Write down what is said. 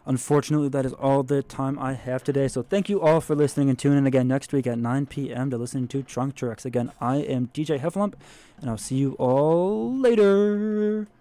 Unfortunately, that is all the time I have today. So thank you all for listening, and tune in again next week at 9 p.m. to listen to Trunk Treks. Again, I am DJ Hefflump, and I'll see you all later.